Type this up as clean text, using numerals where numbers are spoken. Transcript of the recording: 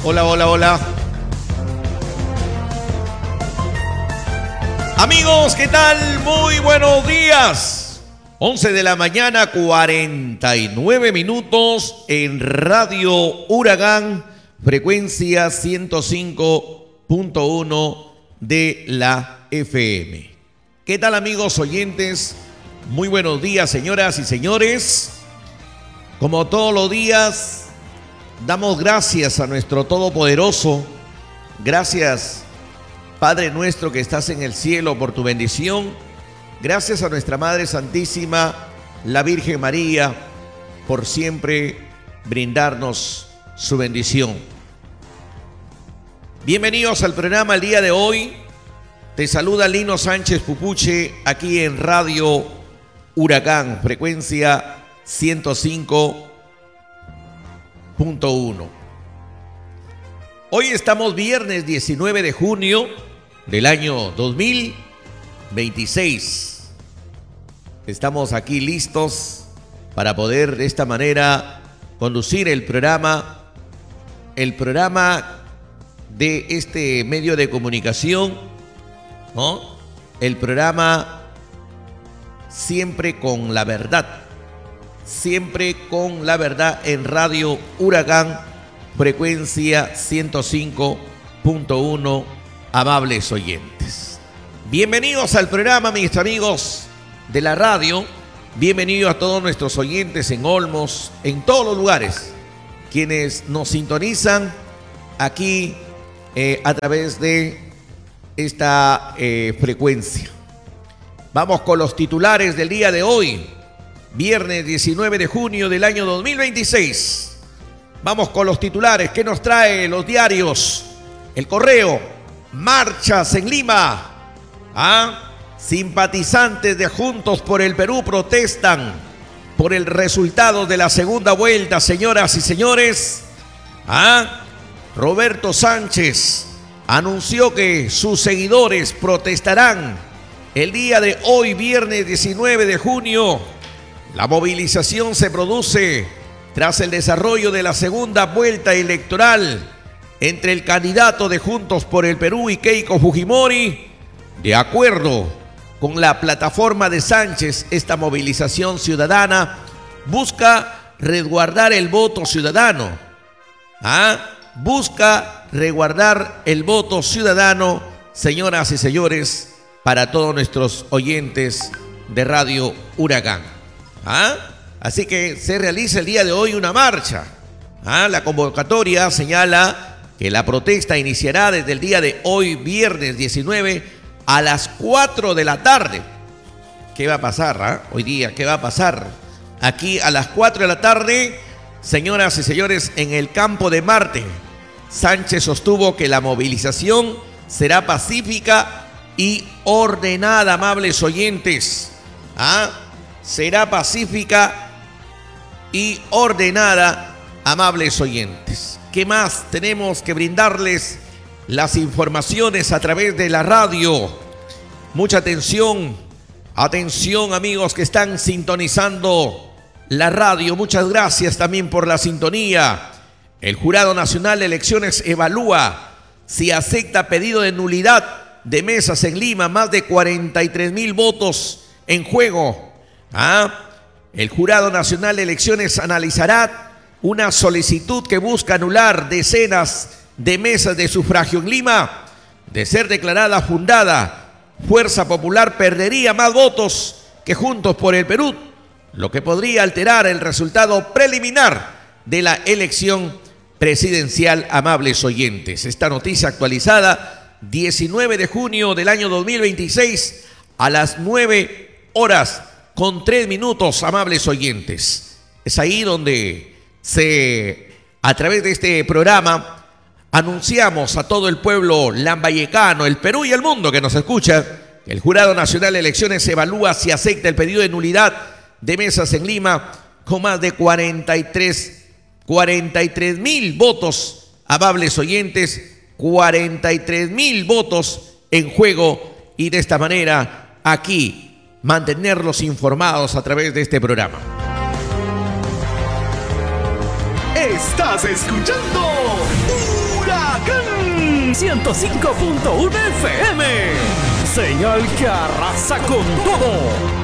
Hola, hola, hola. Amigos, ¿qué tal? Muy buenos días. 11 de la mañana, 49 minutos en Radio Huracán, frecuencia 105.1 de la FM. ¿Qué tal, amigos oyentes? Muy buenos días, señoras y señores. Como todos los días, damos gracias a nuestro Todopoderoso. Gracias, Padre nuestro que estás en el cielo, por tu bendición. Gracias a nuestra Madre Santísima, la Virgen María, por siempre brindarnos su bendición. Bienvenidos al programa el día de hoy. Te saluda Lino Sánchez Pupuche aquí en Radio Huracán, frecuencia 105.1. Hoy estamos viernes 19 de junio del año 2026. Estamos aquí listos para poder de esta manera conducir el programa de este medio de comunicación, ¿no? El programa siempre con la verdad en Radio Huracán, frecuencia 105.1, amables oyentes. Bienvenidos al programa, mis amigos de la radio. Bienvenidos a todos nuestros oyentes en Olmos, en todos los lugares, quienes nos sintonizan aquí a través de esta frecuencia. Vamos con los titulares del día de hoy, viernes 19 de junio del año 2026. Vamos con los titulares que nos trae los diarios. El Correo: marchas en Lima. Simpatizantes de Juntos por el Perú protestan por el resultado de la segunda vuelta, señoras y señores. Roberto Sánchez anunció que sus seguidores protestarán el día de hoy, viernes 19 de junio. La movilización se produce tras el desarrollo de la segunda vuelta electoral entre el candidato de Juntos por el Perú y Keiko Fujimori. De acuerdo con la plataforma de Sánchez, esta movilización ciudadana busca resguardar el voto ciudadano. Busca resguardar el voto ciudadano, señoras y señores, para todos nuestros oyentes de Radio Huracán. Así que se realiza el día de hoy una marcha. La convocatoria señala que la protesta iniciará desde el día de hoy, viernes 19, a las 4 de la tarde. ¿Qué va a pasar hoy día? ¿Qué va a pasar? Aquí a las 4 de la tarde, señoras y señores, en el Campo de Marte. Sánchez sostuvo que la movilización será pacífica y ordenada, amables oyentes. Será pacífica y ordenada, amables oyentes. ¿Qué más tenemos que brindarles? Las informaciones a través de la radio. Mucha atención, atención, amigos que están sintonizando la radio. Muchas gracias también por la sintonía. El Jurado Nacional de Elecciones evalúa si acepta pedido de nulidad de mesas en Lima. Más de 43,000 votos en juego. El Jurado Nacional de Elecciones analizará una solicitud que busca anular decenas de mesas de sufragio en Lima. De ser declarada fundada, Fuerza Popular perdería más votos que Juntos por el Perú, lo que podría alterar el resultado preliminar de la elección presidencial, amables oyentes. Esta noticia actualizada 19 de junio del año 2026 a las 9:03, amables oyentes. Es ahí donde a través de este programa anunciamos a todo el pueblo lambayecano, el Perú y el mundo que nos escucha, que el Jurado Nacional de Elecciones evalúa si acepta el pedido de nulidad de mesas en Lima con más de 43,000 votos, amables oyentes, 43,000 votos en juego, y de esta manera aquí mantenerlos informados a través de este programa. Estás escuchando 105.1 FM. Señal que arrasa con todo.